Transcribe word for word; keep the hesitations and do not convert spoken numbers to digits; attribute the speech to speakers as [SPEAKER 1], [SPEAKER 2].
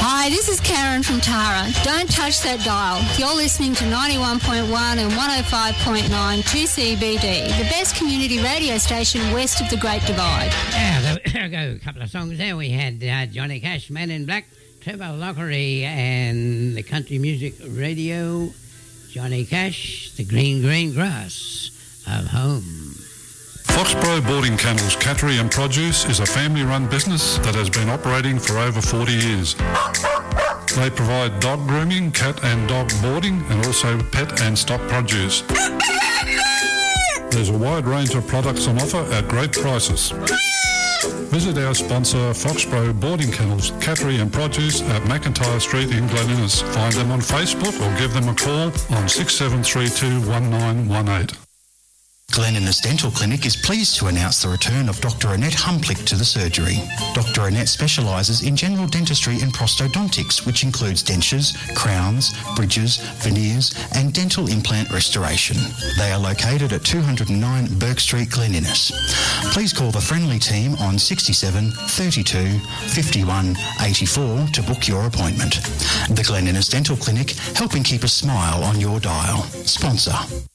[SPEAKER 1] Hi, this is Karen from Tara. Don't touch that dial. You're listening to ninety-one point one and one oh five point nine two C B D, the best community radio station west of the Great Divide.
[SPEAKER 2] Yeah, there we go. A couple of songs there. We had uh, Johnny Cash, Man in Black, Trevor Lockery, and the Country Music Radio, Johnny Cash, The Green Green Grass of Home.
[SPEAKER 3] Foxborough Boarding Kennels Cattery and Produce is a family-run business that has been operating for over forty years. They provide dog grooming, cat and dog boarding, and also pet and stock produce. There's a wide range of products on offer at great prices. Visit our sponsor, Foxborough Boarding Kennels Cattery and Produce at McIntyre Street in Glen Innes. Find them on Facebook or give them a call on six seven three two one nine one eight.
[SPEAKER 4] Glen Innes Dental Clinic is pleased to announce the return of Doctor Annette Humplick to the surgery. Doctor Annette specialises in general dentistry and prosthodontics, which includes dentures, crowns, bridges, veneers and dental implant restoration. They are located at two oh nine Burke Street, Glen Innes. Please call the friendly team on sixty-seven thirty-two fifty-one eighty-four to book your appointment. The Glen Innes Dental Clinic, helping keep a smile on your dial. Sponsor.